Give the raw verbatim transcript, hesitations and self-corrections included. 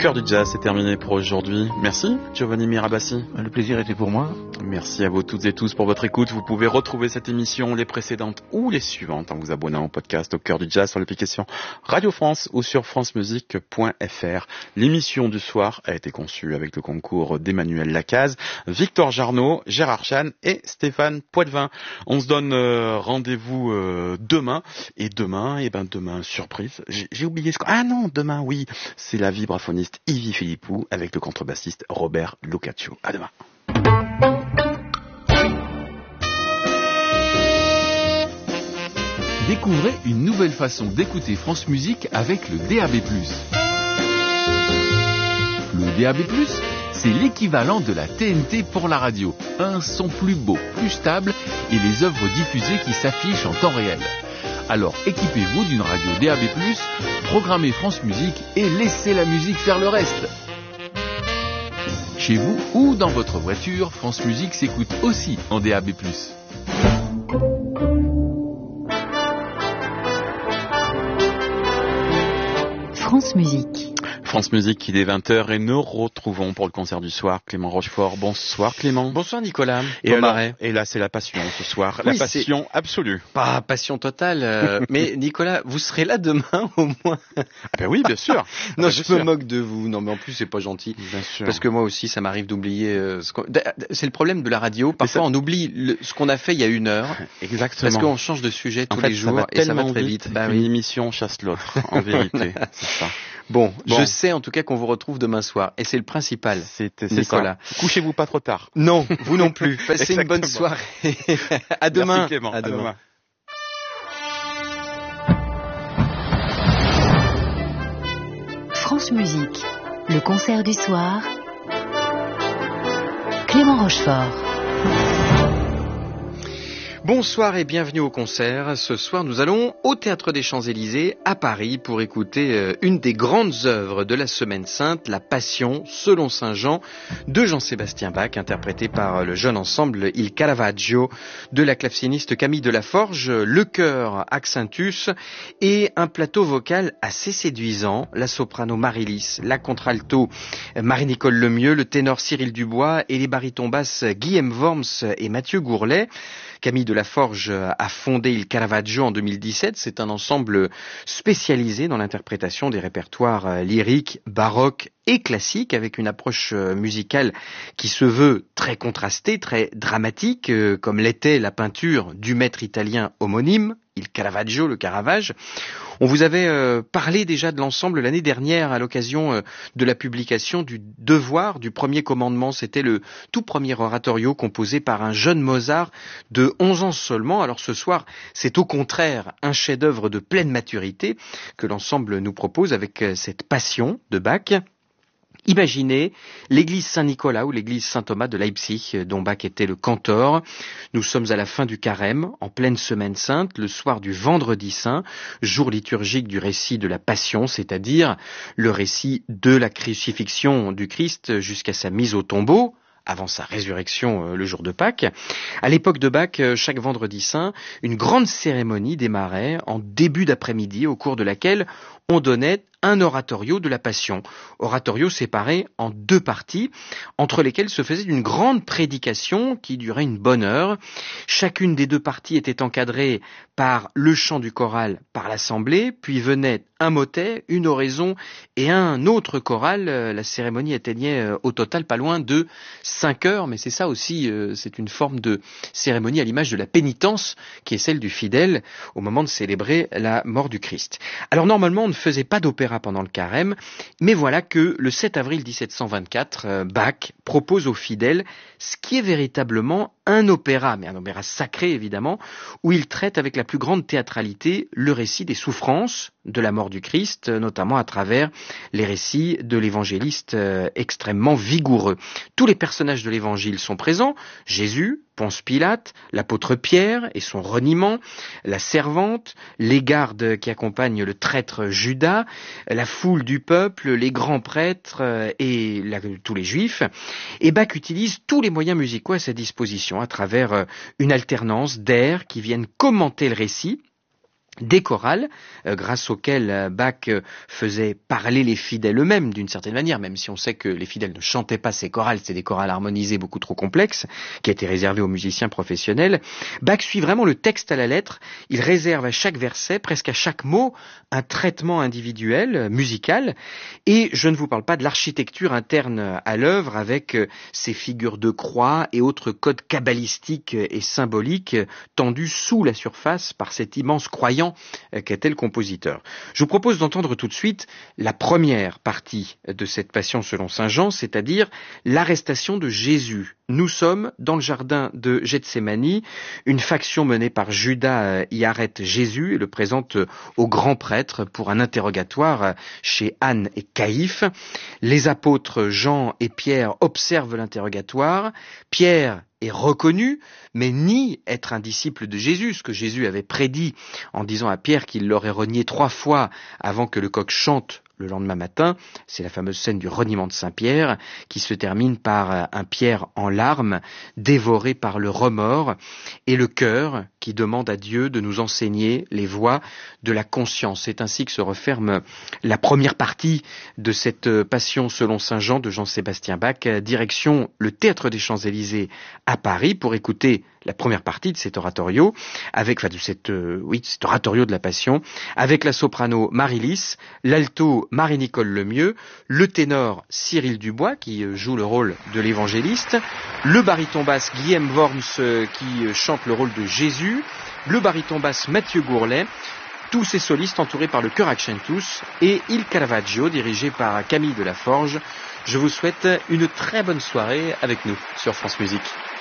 Cœur du Jazz, c'est terminé pour aujourd'hui. Merci Giovanni Mirabassi. Le plaisir était pour moi. Merci à vous toutes et tous pour votre écoute. Vous pouvez retrouver cette émission, les précédentes ou les suivantes en vous abonnant au podcast au Cœur du Jazz sur l'application Radio France ou sur francemusique point f r. L'émission du soir a été conçue avec le concours d'Emmanuel Lacaze, Victor Jarnot, Gérard Chan et Stéphane Poitvin. On se donne euh, rendez-vous euh, demain. Et demain, et ben demain, surprise, j'ai, j'ai oublié ce que... Ah non, demain, oui, c'est la vibraphoniste Ivy Philippou avec le contrebassiste Robert Locaccio. À demain. Découvrez une nouvelle façon d'écouter France Musique avec le D A B plus. Le D A B plus, c'est l'équivalent de la T N T pour la radio. Un son plus beau, plus stable et les œuvres diffusées qui s'affichent en temps réel. Alors équipez-vous d'une radio D A B plus, programmez France Musique et laissez la musique faire le reste. Chez vous ou dans votre voiture, France Musique s'écoute aussi en D A B plus. France Musique. France Musique qui est vingt heures et nous retrouvons pour le concert du soir Clément Rochefort. Bonsoir Clément. Bonsoir Nicolas. Et, alors, et là c'est la passion ce soir, oui, la passion absolue. Pas passion totale, euh, mais Nicolas, vous serez là demain au moins. Ah ben oui, bien sûr. non, ah, je bien me sûr. moque de vous. Non, mais en plus c'est pas gentil. Bien sûr. Parce que moi aussi ça m'arrive d'oublier. Euh, ce qu'on... C'est le problème de la radio. Parfois ça... on oublie le... ce qu'on a fait il y a une heure. Exactement. Parce qu'on change de sujet tous en fait, les jours ça et ça va très vite. Bah, une oui. émission chasse l'autre. En vérité, c'est ça. Bon, bon, je sais en tout cas qu'on vous retrouve demain soir, et c'est le principal. C'est, c'est Nicolas. Ça. Couchez-vous pas trop tard. Non, vous non plus. Passez une bonne soirée. À demain. Merci Clément. À demain. À demain. France Musique, le concert du soir. Clément Rochefort. Bonsoir et bienvenue au concert. Ce soir, nous allons au Théâtre des Champs-Élysées à Paris pour écouter une des grandes œuvres de la Semaine Sainte, La Passion selon Saint Jean de Jean-Sébastien Bach, interprété par le jeune ensemble Il Caravaggio de la claveciniste Camille Delaforge, le chœur Accentus et un plateau vocal assez séduisant, la soprano Marie-Lys, la contralto Marie-Nicole Lemieux, le ténor Cyril Dubois et les barytons basses Guillaume Worms et Mathieu Gourlet. Camille Delaforge a fondé Il Caravaggio en deux mille dix-sept. C'est un ensemble spécialisé dans l'interprétation des répertoires lyriques, baroques et classiques, avec une approche musicale qui se veut très contrastée, très dramatique, comme l'était la peinture du maître italien homonyme, Il Caravaggio, le Caravage. On vous avait euh, parlé déjà de l'ensemble l'année dernière à l'occasion euh, de la publication du Devoir du premier commandement. C'était le tout premier oratorio composé par un jeune Mozart de onze ans seulement. Alors ce soir, c'est au contraire un chef-d'œuvre de pleine maturité que l'ensemble nous propose avec euh, cette passion de Bach. Imaginez l'église Saint-Nicolas ou l'église Saint-Thomas de Leipzig, dont Bach était le cantor. Nous sommes à la fin du carême, en pleine semaine sainte, le soir du vendredi saint, jour liturgique du récit de la Passion, c'est-à-dire le récit de la crucifixion du Christ jusqu'à sa mise au tombeau, avant sa résurrection euh, le jour de Pâques. À l'époque de Bach, euh, chaque vendredi saint, une grande cérémonie démarrait en début d'après-midi, au cours de laquelle on donnait un oratorio de la Passion. Oratorio séparé en deux parties, entre lesquelles se faisait une grande prédication qui durait une bonne heure. Chacune des deux parties était encadrée par le chant du choral par l'assemblée, puis venait un motet, une oraison et un autre choral. La cérémonie atteignait au total pas loin de cinq heures, mais c'est ça aussi, c'est une forme de cérémonie à l'image de la pénitence qui est celle du fidèle au moment de célébrer la mort du Christ. Alors normalement, on ne faisait pas d'opéra pendant le carême, mais voilà que le sept avril dix-sept cent vingt-quatre, Bach propose aux fidèles ce qui est véritablement un opéra, mais un opéra sacré évidemment, où il traite avec la plus grande théâtralité le récit des souffrances de la mort du Christ, notamment à travers les récits de l'évangéliste euh, extrêmement vigoureux. Tous les personnages de l'évangile sont présents, Jésus, Ponce Pilate, l'apôtre Pierre et son reniement, la servante, les gardes qui accompagnent le traître Judas, la foule du peuple, les grands prêtres euh, et la, tous les juifs. Et Bach utilise tous les moyens musicaux à sa disposition à travers euh, une alternance d'airs qui viennent commenter le récit, des chorales, euh, grâce auxquelles euh, Bach euh, faisait parler les fidèles eux-mêmes d'une certaine manière, même si on sait que les fidèles ne chantaient pas ces chorales, c'était des chorales harmonisées beaucoup trop complexes, qui étaient réservées aux musiciens professionnels. Bach suit vraiment le texte à la lettre, il réserve à chaque verset, presque à chaque mot, un traitement individuel, euh, musical, et je ne vous parle pas de l'architecture interne à l'œuvre, avec euh, ces figures de croix et autres codes kabbalistiques et symboliques euh, tendus sous la surface par cet immense croyant qu'était le compositeur. Je vous propose d'entendre tout de suite la première partie de cette Passion selon saint Jean, c'est-à-dire l'arrestation de Jésus. Nous sommes dans le jardin de Gethsémani, une faction menée par Judas y arrête Jésus et le présente au grand prêtre pour un interrogatoire chez Anne et Caïphe. Les apôtres Jean et Pierre observent l'interrogatoire. Pierre est reconnu, mais nie être un disciple de Jésus, ce que Jésus avait prédit en disant à Pierre qu'il l'aurait renié trois fois avant que le coq chante le lendemain matin. C'est la fameuse scène du reniement de Saint-Pierre qui se termine par un Pierre en larmes, dévoré par le remords, et le cœur qui demande à Dieu de nous enseigner les voies de la conscience. C'est ainsi que se referme la première partie de cette Passion selon saint Jean de Jean-Sébastien Bach, direction le Théâtre des Champs-Élysées à Paris pour écouter la première partie de cet oratorio, avec, enfin, de cette, euh, oui, cet oratorio de la Passion, avec la soprano Marie-Lys, l'alto Marie-Nicole Lemieux, le ténor Cyril Dubois, qui euh, joue le rôle de l'évangéliste, le baryton basse Guillaume Worms, euh, qui euh, chante le rôle de Jésus, le baryton basse Mathieu Gourlet, tous ces solistes entourés par le chœur Accentus et Il Caravaggio, dirigé par Camille Delaforge. Je vous souhaite une très bonne soirée avec nous sur France Musique.